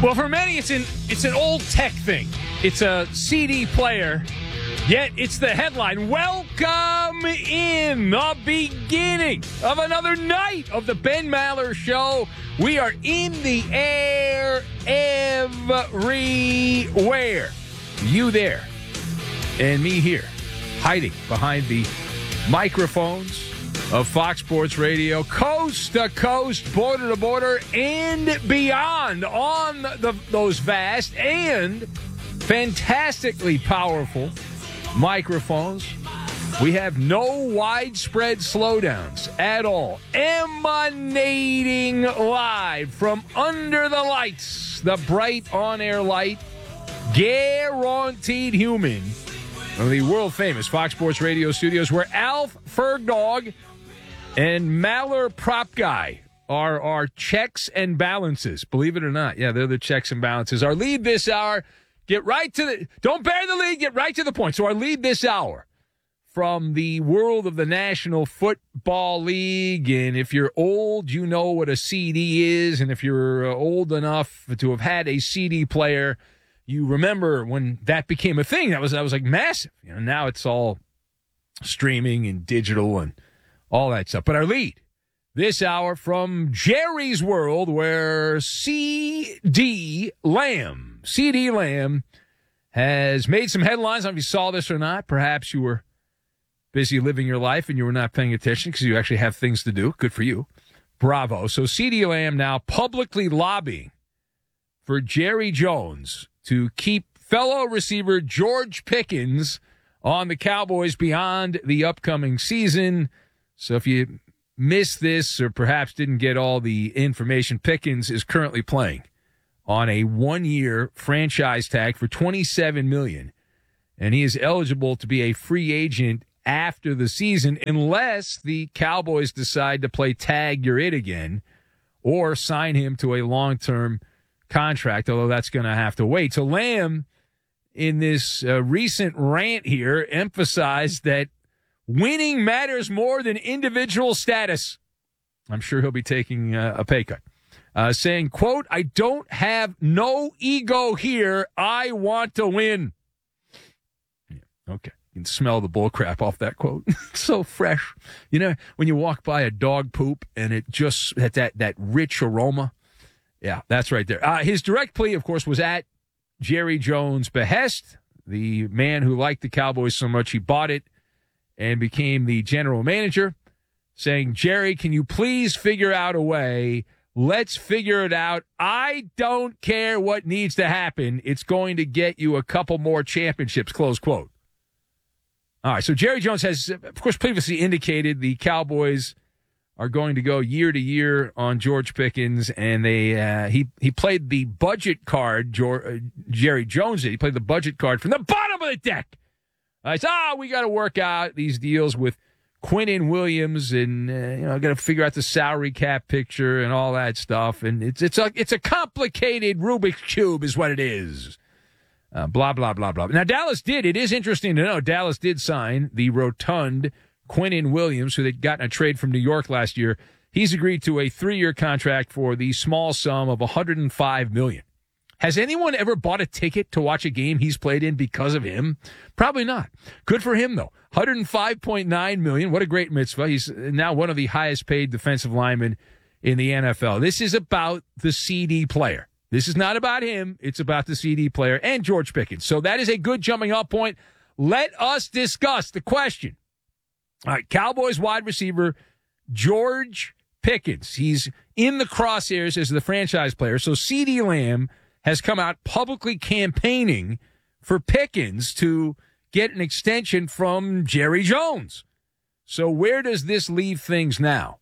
Well, for many, it's an old tech thing. It's a CD player, yet it's the headline. Welcome in the beginning of another night of the Ben Maller Show. We are in the air everywhere. You there and me here, hiding behind the microphones of Fox Sports Radio, coast to coast, border to border, and beyond on those vast and fantastically powerful microphones. We have no widespread slowdowns at all. Emanating live from under the lights, the bright on-air light, guaranteed human of the world-famous Fox Sports Radio studios, where Alf Fergdog and Maller Prop Guy are our checks and balances. Believe it or not. Yeah, they're the checks and balances. Our lead this hour, don't bury the lead, get right to the point. So our lead this hour from the world of the National Football League. And if you're old, you know what a CD is. And if you're old enough to have had a CD player, you remember when that became a thing. That was like massive. You know, now it's all streaming and digital and all that stuff. But our lead this hour from Jerry's World, where CD Lamb has made some headlines. I don't know if you saw this or not. Perhaps you were busy living your life and you were not paying attention because you actually have things to do. Good for you. Bravo. So CD Lamb now publicly lobbying for Jerry Jones to keep fellow receiver George Pickens on the Cowboys beyond the upcoming season. So if you missed this or perhaps didn't get all the information, Pickens is currently playing on a one-year franchise tag for $27 million, and he is eligible to be a free agent after the season unless the Cowboys decide to play tag you're it again or sign him to a long-term contract, although that's going to have to wait. So Lamb, in this recent rant here, emphasized that winning matters more than individual status. I'm sure he'll be taking a pay cut. Saying, quote, "I don't have no ego here. I want to win." Yeah, okay. You can smell the bull crap off that quote. So fresh. You know, when you walk by a dog poop and it just, that rich aroma. Yeah, that's right there. His direct plea, of course, was at Jerry Jones' behest, the man who liked the Cowboys so much he bought it and became the general manager, saying, "Jerry, can you please figure out a way? Let's figure it out. I don't care what needs to happen. It's going to get you a couple more championships," close quote. All right, so Jerry Jones has, of course, previously indicated the Cowboys are going to go year to year on George Pickens, and he played the budget card, Jerry Jones did. He played the budget card from the bottom of the deck. I said, we got to work out these deals with Quinnen Williams, and got to figure out the salary cap picture and all that stuff. And it's a complicated Rubik's cube, is what it is. Blah blah blah blah. Now Dallas did. It is interesting to know Dallas did sign the rotund Quinnen Williams, who they'd gotten a trade from New York last year. He's agreed to a 3-year contract for the small sum of $105 million. Has anyone ever bought a ticket to watch a game he's played in because of him? Probably not. Good for him, though. $105.9 million. What a great mitzvah. He's now one of the highest paid defensive linemen in the NFL. This is about the CD player. This is not about him. It's about the CD player and George Pickens. So that is a good jumping off point. Let us discuss the question. All right, Cowboys wide receiver George Pickens. He's in the crosshairs as the franchise player. So CD Lamb has come out publicly campaigning for Pickens to get an extension from Jerry Jones. So where does this leave things now?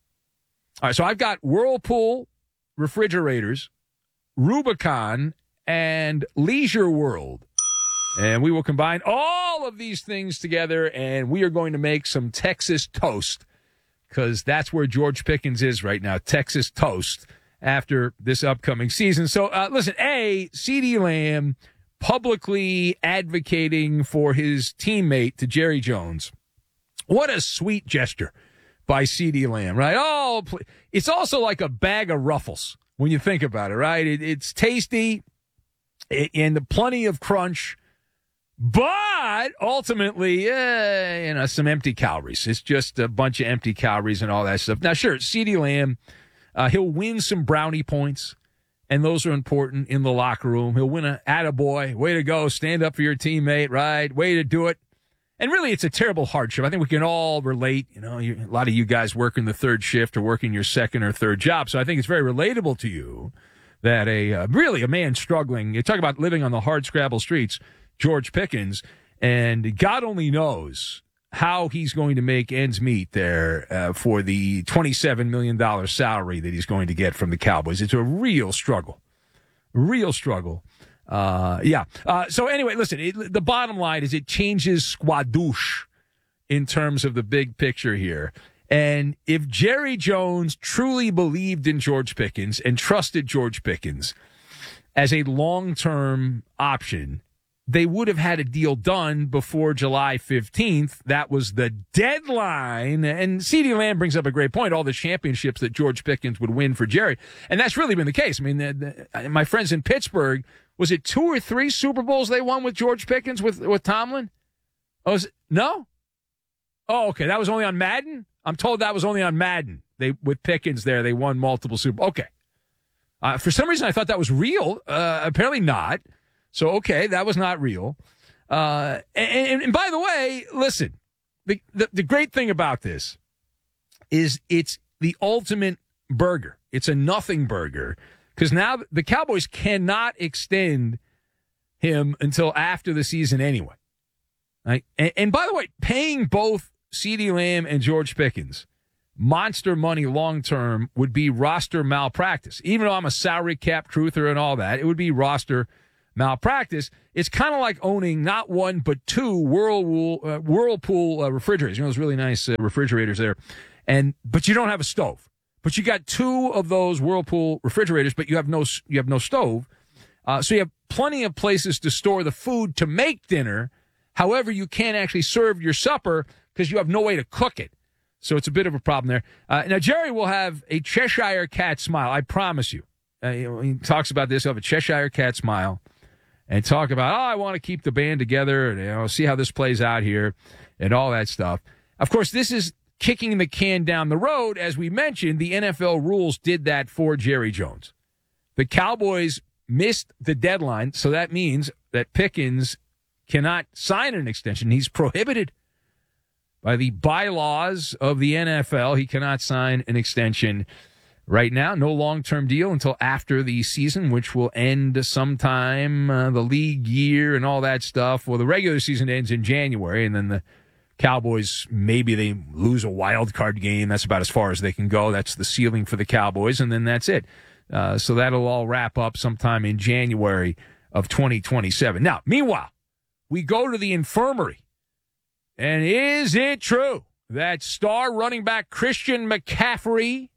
All right, so I've got Whirlpool refrigerators, Rubicon, and Leisure World. And we will combine all of these things together, and we are going to make some Texas toast, because that's where George Pickens is right now, Texas toast, after this upcoming season. So, listen, CD Lamb publicly advocating for his teammate to Jerry Jones. What a sweet gesture by CD Lamb, right? Oh, it's also like a bag of Ruffles when you think about it, right? It's tasty and plenty of crunch, but ultimately, some empty calories. It's just a bunch of empty calories and all that stuff. Now, sure, CeeDee Lamb, he'll win some brownie points, and those are important in the locker room. He'll win an attaboy, way to go, stand up for your teammate, right? Way to do it. And really, it's a terrible hardship. I think we can all relate. A lot of you guys working the third shift or working your second or third job. So I think it's very relatable to you that a man struggling, you talk about living on the hardscrabble streets, George Pickens, and God only knows how he's going to make ends meet there for the $27 million salary that he's going to get from the Cowboys. It's a real struggle. So anyway, listen, the bottom line is it changes squadouche in terms of the big picture here. And if Jerry Jones truly believed in George Pickens and trusted George Pickens as a long-term option, they would have had a deal done before July 15th. That was the deadline. And CeeDee Lamb brings up a great point, all the championships that George Pickens would win for Jerry. And that's really been the case. I mean, my friends in Pittsburgh, was it 2 or 3 Super Bowls they won with George Pickens with Tomlin? No? Oh, okay. That was only on Madden? I'm told that was only on Madden. With Pickens there, they won multiple Super Bowls. Okay. For some reason, I thought that was real. Apparently not. So, okay, that was not real. And by the way, listen, the great thing about this is it's the ultimate burger. It's a nothing burger because now the Cowboys cannot extend him until after the season anyway. Right? And by the way, paying both CeeDee Lamb and George Pickens monster money long-term would be roster malpractice. Even though I'm a salary cap truther and all that, it would be roster malpractice. It's kind of like owning not one but 2 Whirlpool refrigerators. You know those really nice refrigerators there, but you don't have a stove. But you got 2 of those Whirlpool refrigerators, but you have no stove. So you have plenty of places to store the food to make dinner. However, you can't actually serve your supper because you have no way to cook it. So it's a bit of a problem there. Now Jerry will have a Cheshire Cat smile. I promise you. He talks about this. He'll have a Cheshire Cat smile. And talk about, I want to keep the band together and see how this plays out here and all that stuff. Of course, this is kicking the can down the road. As we mentioned, the NFL rules did that for Jerry Jones. The Cowboys missed the deadline, so that means that Pickens cannot sign an extension. He's prohibited by the bylaws of the NFL. He cannot sign an extension right now. No long-term deal until after the season, which will end sometime the league year and all that stuff. Well, the regular season ends in January, and then the Cowboys, maybe they lose a wild card game. That's about as far as they can go. That's the ceiling for the Cowboys, and then that's it. So that'll all wrap up sometime in January of 2027. Now, meanwhile, we go to the infirmary. And is it true that star running back Christian McCaffrey,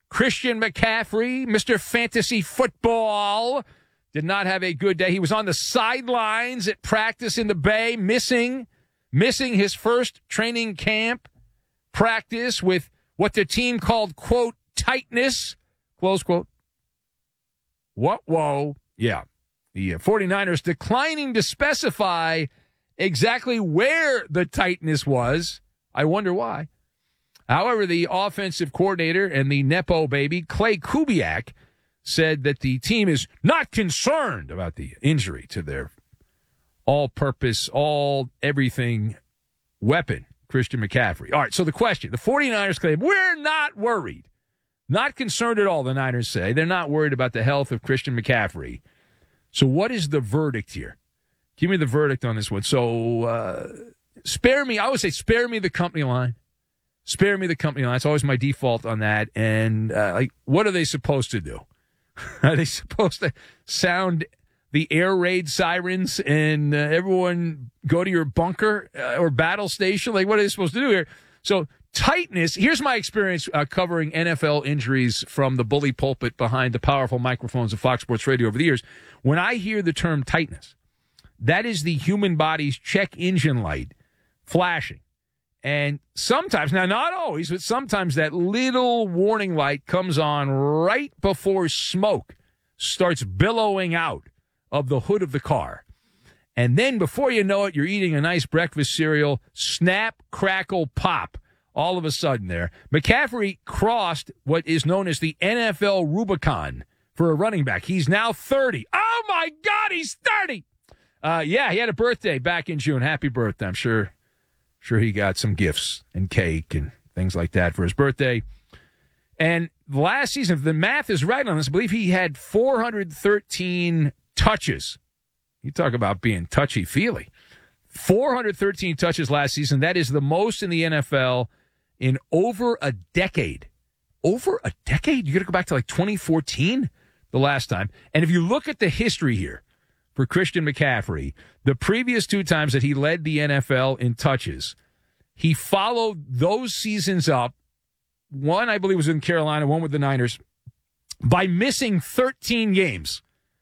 Mr. Fantasy Football, did not have a good day? He was on the sidelines at practice in the Bay, missing his first training camp practice with what the team called, quote, tightness, close quote. What? Whoa. Yeah. The 49ers declining to specify exactly where the tightness was. I wonder why. However, the offensive coordinator and the Nepo baby, Clay Kubiak, said that the team is not concerned about the injury to their all-purpose, all-everything weapon, Christian McCaffrey. All right, so the question, the 49ers claim, we're not worried. Not concerned at all, the Niners say. They're not worried about the health of Christian McCaffrey. So what is the verdict here? Give me the verdict on this one. So spare me. I always say spare me the company line. Spare me the company line. It's always my default on that. And what are they supposed to do? Are they supposed to sound the air raid sirens and everyone go to your bunker or battle station? Like, what are they supposed to do here? So tightness. Here's my experience covering NFL injuries from the bully pulpit behind the powerful microphones of Fox Sports Radio over the years. When I hear the term tightness, that is the human body's check engine light flashing. And sometimes, now not always, but sometimes that little warning light comes on right before smoke starts billowing out of the hood of the car. And then before you know it, you're eating a nice breakfast cereal, snap, crackle, pop. All of a sudden there, McCaffrey crossed what is known as the NFL Rubicon for a running back. He's now 30. Oh, my God, he's 30. Yeah, he had a birthday back in June. Happy birthday. I'm sure he got some gifts and cake and things like that for his birthday. And last season, if the math is right on this, I believe he had 413 touches. You talk about being touchy-feely. 413 touches last season. That is the most in the NFL in over a decade. Over a decade? You got to go back to like 2014, the last time. And if you look at the history here for Christian McCaffrey, the previous two times that he led the NFL in touches, he followed those seasons up. One, I believe, was in Carolina, one with the Niners, by missing 13 games.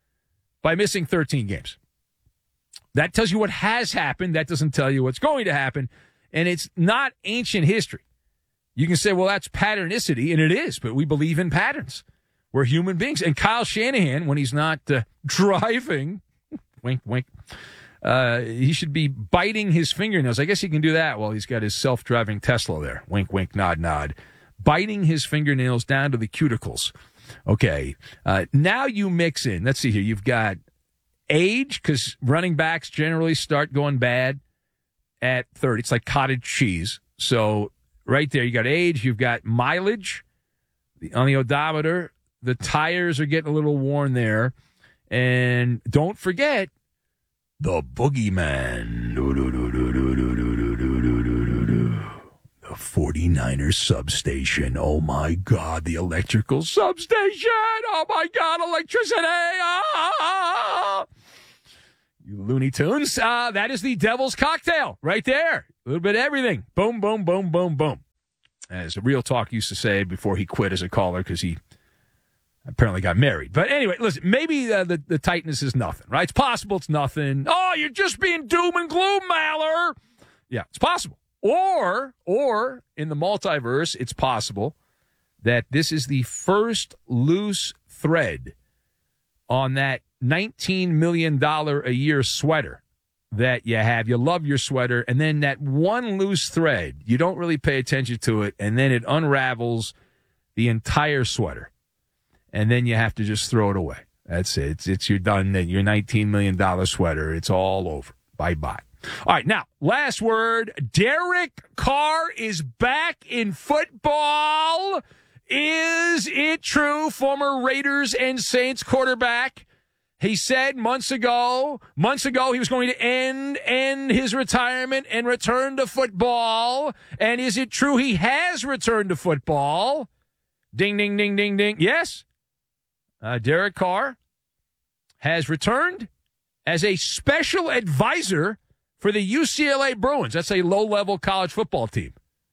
That tells you what has happened. That doesn't tell you what's going to happen. And it's not ancient history. You can say, well, that's patternicity, and it is, but we believe in patterns. We're human beings. And Kyle Shanahan, when he's not driving, wink, wink, he should be biting his fingernails. I guess he can do that while he's got his self-driving Tesla there. Wink, wink, nod, nod. Biting his fingernails down to the cuticles. Okay, now you mix in, let's see here, you've got age, because running backs generally start going bad at 30. It's like cottage cheese. So right there, you got age, you've got mileage on the odometer. The tires are getting a little worn there. And don't forget the boogeyman. The 49ers substation. Oh, my God, the electrical substation. Oh, my God, electricity. You Looney Tunes. That is the devil's cocktail right there. A little bit of everything. Boom, boom, boom, boom, boom. As Real Talk used to say before he quit as a caller because he apparently got married. But anyway, listen, maybe the tightness is nothing, right? It's possible it's nothing. Oh, you're just being doom and gloom, Maller. Yeah, it's possible. Or in the multiverse, it's possible that this is the first loose thread on that $19 million a year sweater that you have. You love your sweater, and then that one loose thread, you don't really pay attention to it, and then it unravels the entire sweater. And then you have to just throw it away. That's it. You're done. Your $19 million sweater, it's all over. Bye-bye. All right, now, last word. Derek Carr is back in football. Is it true? Former Raiders and Saints quarterback. He said months ago he was going to end his retirement and return to football. And is it true he has returned to football? Ding, ding, ding, ding, ding. Yes. Derek Carr has returned as a special advisor for the UCLA Bruins. That's a low-level college football team.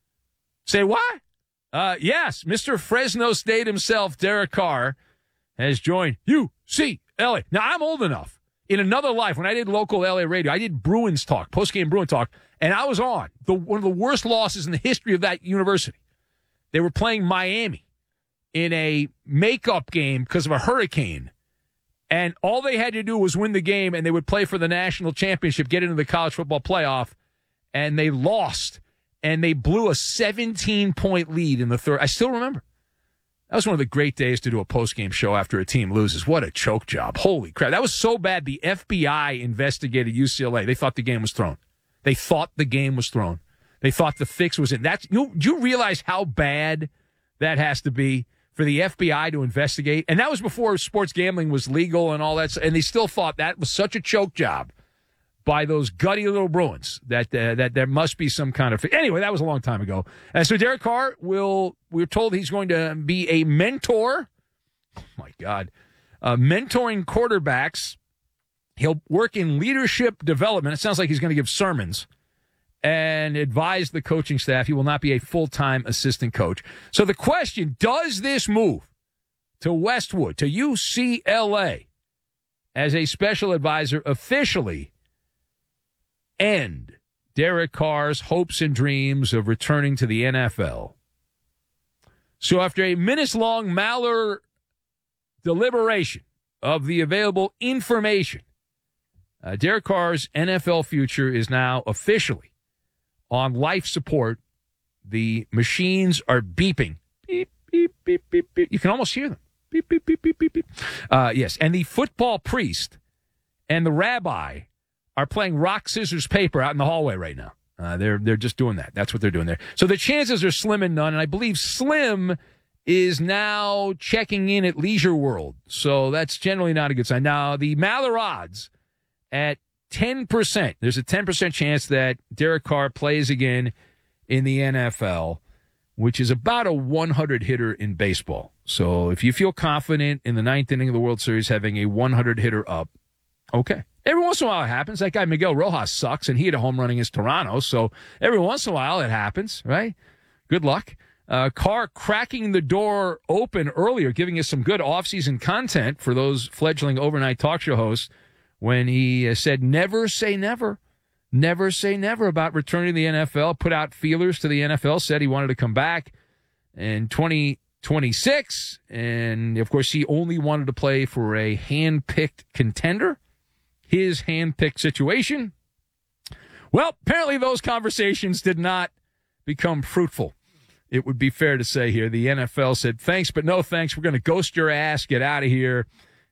Say what? Yes, Mr. Fresno State himself, Derek Carr, has joined UCLA. Now, I'm old enough. In another life, when I did local LA radio, I did Bruins talk, post-game Bruin talk, and I was on one of the worst losses in the history of that university. They were playing Miami in a makeup game because of a hurricane. And all they had to do was win the game, and they would play for the national championship, get into the college football playoff, and they lost. And they blew a 17-point lead in the third. I still remember. That was one of the great days to do a post-game show after a team loses. What a choke job. Holy crap. That was so bad, the FBI investigated UCLA. They thought the game was thrown. They thought the fix was in. Do you realize how bad that has to be for the FBI to investigate? And that was before sports gambling was legal and all that. And they still thought that was such a choke job by those gutty little Bruins that there must be some kind of... Anyway, that was a long time ago. And so Derek Carr we're told he's going to be a mentor. Oh, my God. Mentoring quarterbacks. He'll work in leadership development. It sounds like he's going to give sermons and advise the coaching staff. He will not be a full-time assistant coach. So the question, does this move to Westwood, to UCLA, as a special advisor officially end Derek Carr's hopes and dreams of returning to the NFL. So after a minutes-long Maller deliberation of the available information, Derek Carr's NFL future is now officially on life support. The machines are beeping. Beep, beep, beep, beep, beep. You can almost hear them. Beep, beep, beep, beep, beep, beep. Yes, and the football priest and the rabbi are playing rock, scissors, paper out in the hallway right now. They're just doing that. That's what they're doing there. So the chances are slim and none, and I believe Slim is now checking in at Leisure World. So that's generally not a good sign. Now, the Maller odds at 10%. There's a 10% chance that Derek Carr plays again in the NFL, which is about a 100 hitter in baseball. So if you feel confident in the ninth inning of the World Series having a 100 hitter up, okay. Every once in a while it happens. That guy Miguel Rojas sucks, and he had a home run against Toronto. So every once in a while it happens, right? Good luck. Carr cracking the door open earlier, giving us some good offseason content for those fledgling overnight talk show hosts when he said never say never. Never say never about returning to the NFL, put out feelers to the NFL, said he wanted to come back in 2026. And, of course, he only wanted to play for a hand-picked contender. His hand-picked situation. Well, apparently those conversations did not become fruitful. It would be fair to say here. The NFL said, thanks, but no thanks. We're going to ghost your ass. Get out of here.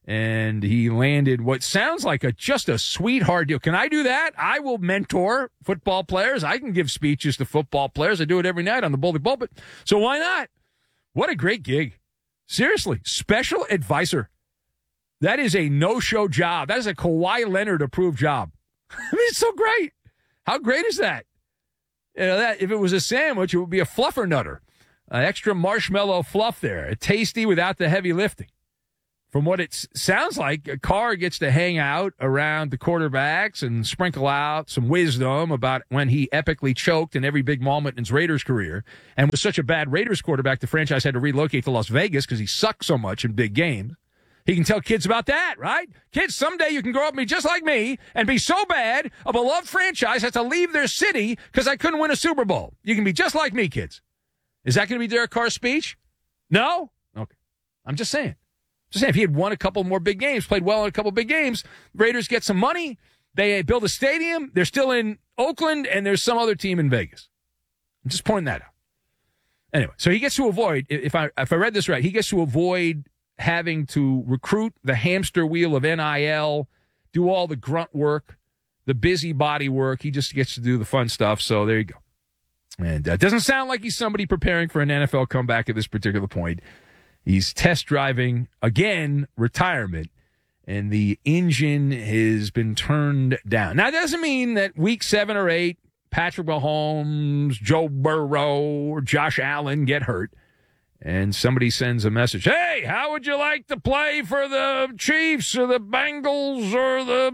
And he landed what sounds like just a sweetheart deal. Can I do that? I will mentor football players. I can give speeches to football players. I do it every night on the Bully Pulpit. So why not? What a great gig. Seriously, special advisor. That is a no-show job. That is a Kawhi Leonard-approved job. I mean, it's so great. How great is that? You know, that if it was a sandwich, it would be a fluffer nutter. Extra marshmallow fluff there. Tasty without the heavy lifting. From what it sounds like, Carr gets to hang out around the quarterbacks and sprinkle out some wisdom about when he epically choked in every big moment in his Raiders career and was such a bad Raiders quarterback the franchise had to relocate to Las Vegas because he sucked so much in big games. He can tell kids about that, right? Kids, someday you can grow up and be just like me and be so bad a beloved franchise has to leave their city because I couldn't win a Super Bowl. You can be just like me, kids. Is that going to be Derek Carr's speech? No? Okay. I'm just saying. Just saying, if he had won a couple more big games, played well in a couple big games, Raiders get some money, they build a stadium, they're still in Oakland, and there's some other team in Vegas. I'm just pointing that out. Anyway, so he gets to avoid, if I read this right, he gets to avoid having to recruit the hamster wheel of NIL, do all the grunt work, the busybody work. He just gets to do the fun stuff, so there you go. And it doesn't sound like he's somebody preparing for an NFL comeback at this particular point. He's test driving, again, retirement, and the engine has been turned down. Now, it doesn't mean that week 7 or 8, Patrick Mahomes, Joe Burrow, or Josh Allen get hurt, and somebody sends a message, hey, how would you like to play for the Chiefs or the Bengals or the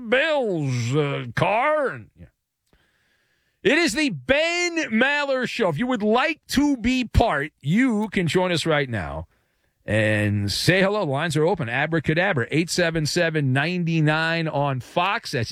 Bills, Carr? And, yeah. It is the Ben Maller Show. If you would like to be part, you can join us right now. And say hello. The lines are open. Abracadabra. 877-99 on Fox. That's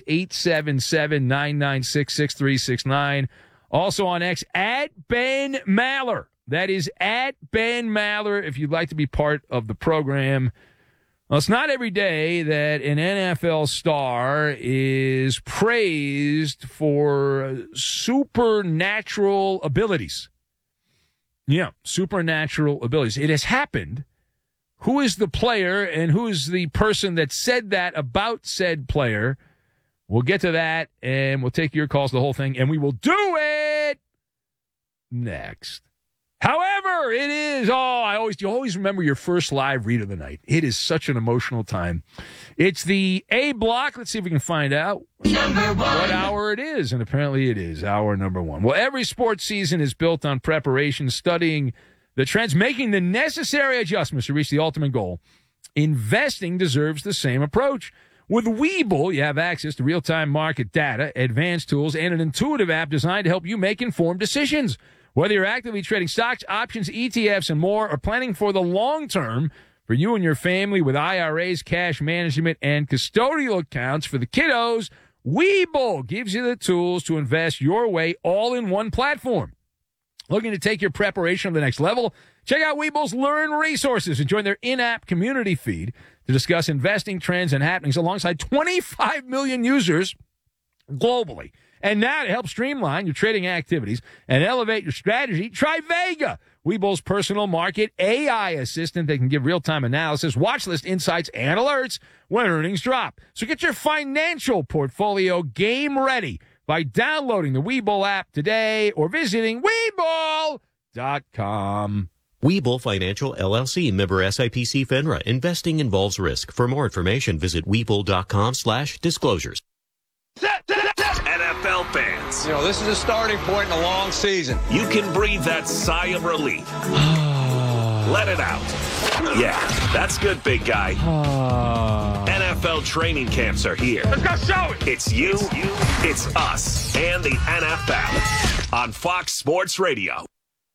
877-996-6369. Also on X, at Ben Maller. That is at Ben Maller if you'd like to be part of the program. Well, it's not every day that an NFL star is praised for supernatural abilities. Yeah, supernatural abilities. It has happened. Who is the player and who is the person that said that about said player? We'll get to that, and we'll take your calls, the whole thing, and we will do it next. However, it is, you always remember your first live read of the night. It is such an emotional time. It's the A block. Let's see if we can find out what hour it is, and apparently it is hour number 1. Well, every sports season is built on preparation, studying the trends, making the necessary adjustments to reach the ultimate goal. Investing deserves the same approach. With Webull, you have access to real-time market data, advanced tools, and an intuitive app designed to help you make informed decisions. Whether you're actively trading stocks, options, ETFs, and more, or planning for the long term for you and your family with IRAs, cash management, and custodial accounts for the kiddos, Webull gives you the tools to invest your way all in one platform. Looking to take your preparation to the next level? Check out Webull's Learn resources and join their in-app community feed to discuss investing trends and happenings alongside 25 million users globally. And now to help streamline your trading activities and elevate your strategy, try Vega, Webull's personal market AI assistant that can give real-time analysis, watch list insights, and alerts when earnings drop. So get your financial portfolio game ready by downloading the Webull app today or visiting Webull.com. Webull Financial, LLC, member SIPC FINRA. Investing involves risk. For more information, visit Webull.com/disclosures. NFL fans, this is a starting point in a long season. you can breathe that sigh of relief. Let it out. Yeah, that's good, big guy. NFL training camps are here. Let's go show it. It's you, it's us, and the NFL on Fox Sports Radio.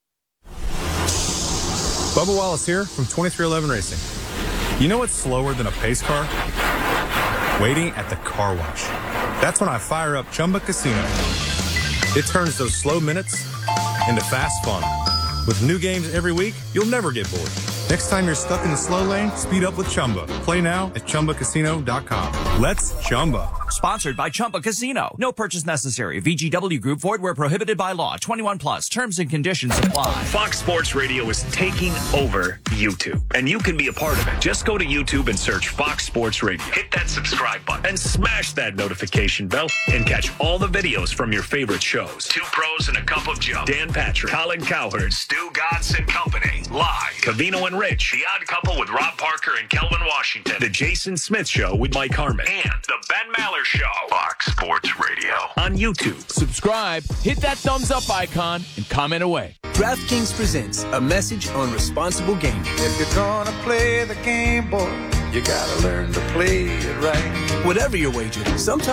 Bubba Wallace here from 2311 Racing. You know what's slower than a pace car? Waiting at the car wash. That's when I fire up Chumba Casino. It turns those slow minutes into fast fun. With new games every week, you'll never get bored. Next time you're stuck in the slow lane, speed up with Chumba. Play now at ChumbaCasino.com. Let's Chumba. Sponsored by Chumba Casino. No purchase necessary. VGW Group. Void where prohibited by law. 21 plus. Terms and conditions apply. Fox Sports Radio is taking over YouTube, and you can be a part of it. Just go to YouTube and search Fox Sports Radio. Hit that subscribe button and smash that notification bell and catch all the videos from your favorite shows. Two Pros and a Cup of Joe. Dan Patrick, Colin Cowherd, Stu Godson Company. Live. Covino and Rich. The Odd Couple with Rob Parker and Kelvin Washington. The Jason Smith Show with Mike Harmon. And the Ben Maller Show. Fox Sports Radio. On YouTube. Subscribe, hit that thumbs up icon, and comment away. DraftKings presents a message on responsible gaming. If you're gonna play the game, boy, you gotta learn to play it right. Whatever your wager, sometimes